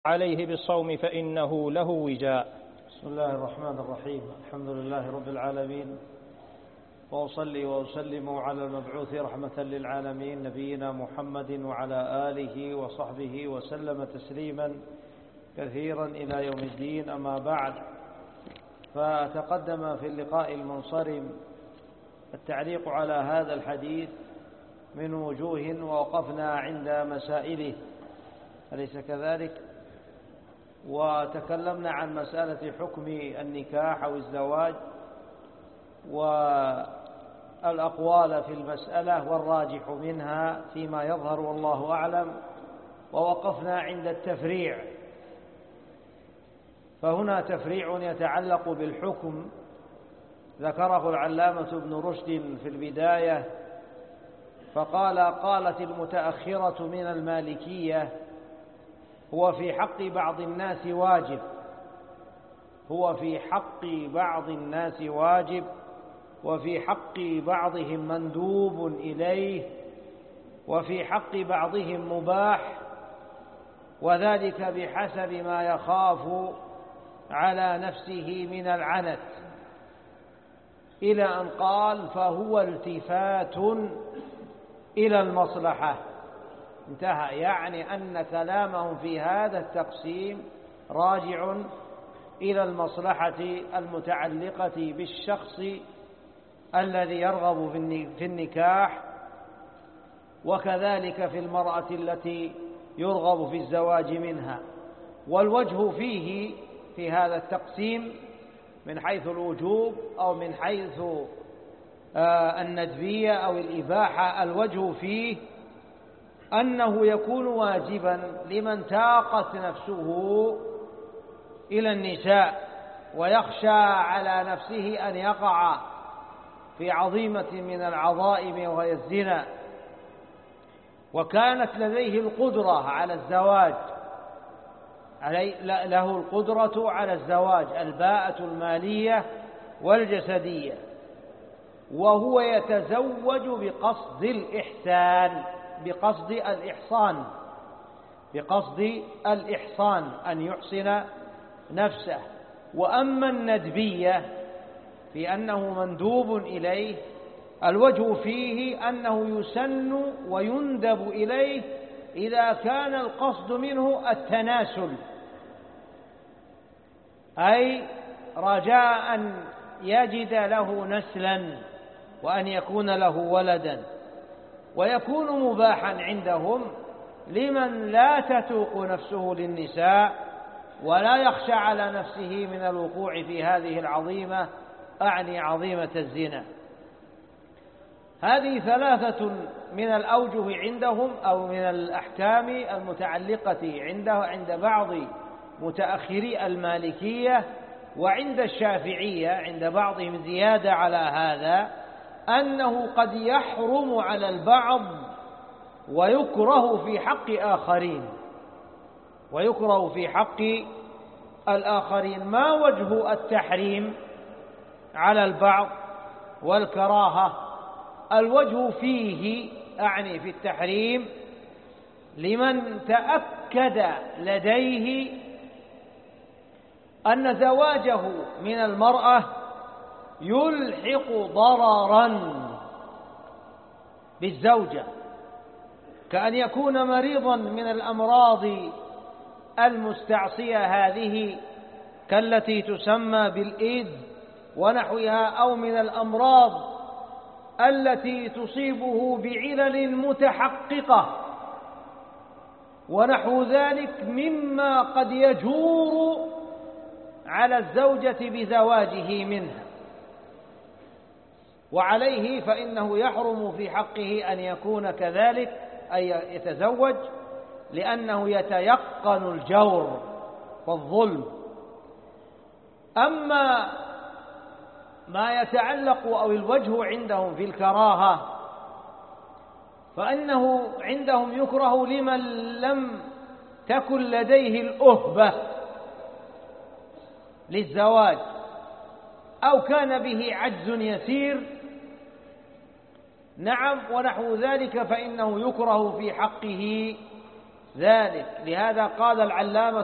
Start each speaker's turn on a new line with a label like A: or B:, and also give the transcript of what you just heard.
A: عليه بالصوم فإنه له وجاء.
B: بسم الله الرحمن الرحيم. الحمد لله رب العالمين، وأصلي وأسلم على المبعوث رحمة للعالمين نبينا محمد وعلى آله وصحبه وسلم تسليما كثيرا إلى يوم الدين. أما بعد، فتقدم في اللقاء المنصرم التعليق على هذا الحديث من وجوه، ووقفنا عند مسائله، أليس كذلك؟ وتكلمنا عن مسألة حكم النكاح أو الزواج والأقوال في المسألة والراجح منها فيما يظهر والله أعلم، ووقفنا عند التفريع. فهنا تفريع يتعلق بالحكم ذكره العلامة ابن رشد في البداية، فقال: قالت المتأخرة من المالكية: هو في حق بعض الناس واجب، هو في حق بعض الناس واجب، وفي حق بعضهم مندوب إليه، وفي حق بعضهم مباح، وذلك بحسب ما يخاف على نفسه من العنت، إلى أن قال: فهو التفات إلى المصلحة. انتهى. يعني أن كلامهم في هذا التقسيم راجع إلى المصلحة المتعلقة بالشخص الذي يرغب في النكاح، وكذلك في المرأة التي يرغب في الزواج منها. والوجه فيه في هذا التقسيم من حيث الوجوب أو من حيث الندبية أو الإباحة، الوجه فيه أنه يكون واجبا لمن تاقت نفسه إلى النساء ويخشى على نفسه أن يقع في عظيمة من العظائم وهي الزنا، وكانت لديه القدرة على الزواج، له القدرة على الزواج، الباءة المالية والجسدية، وهو يتزوج بقصد الإحسان، بقصد الإحصان أن يحسن نفسه. وأما الندبية في أنه مندوب إليه، الوجه فيه أنه يسن ويندب إليه إذا كان القصد منه التناسل، أي رجاء أن يجد له نسلا وأن يكون له ولدا. ويكون مباحا عندهم لمن لا تتوق نفسه للنساء ولا يخشى على نفسه من الوقوع في هذه العظيمة، أعني عظيمة الزنا. هذه ثلاثة من الأوجه عندهم أو من الأحكام المتعلقة عند بعض متأخري المالكية، وعند الشافعية عند بعضهم زيادة على هذا، أنه قد يحرم على البعض ويكره في حق آخرين، ويكره في حق الآخرين. ما وجه التحريم على البعض والكراهة؟ الوجه فيه، أعني في التحريم، لمن تأكد لديه أن زواجه من المرأة يلحق ضررا بالزوجة، كأن يكون مريضا من الأمراض المستعصية هذه كالتي تسمى بالإيدز ونحوها، أو من الأمراض التي تصيبه بعلل متحققة ونحو ذلك مما قد يجور على الزوجة بزواجه منها. وعليه فإنه يحرم في حقه أن يكون كذلك، أي يتزوج، لأنه يتيقن الجور والظلم. أما ما يتعلق أو الوجه عندهم في الكراهة، فإنه عندهم يكره لمن لم تكن لديه الأهبة للزواج، أو كان به عجز يسير، نعم، ونحو ذلك، فإنه يكره في حقه ذلك. لهذا قال العلامة